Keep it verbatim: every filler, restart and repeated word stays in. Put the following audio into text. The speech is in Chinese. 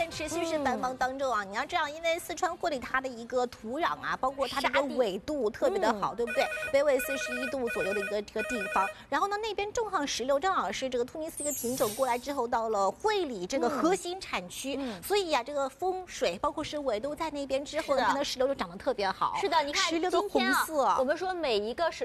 片持续是繁忙当中啊。你要知道，因为四川霍里它的一个土壤啊，包括它的一个纬度特别的好，对不对？北纬四十一度左右的一个这个地方。然后呢，那边种上石榴，正好是这个突尼斯一个品种过来之后，到了会理这个核心产区，所以呀、啊，这个风水包括是纬度在那边之后呢，它的石榴就长得特别好。 是的，你看石榴的红色， 我们说每一个石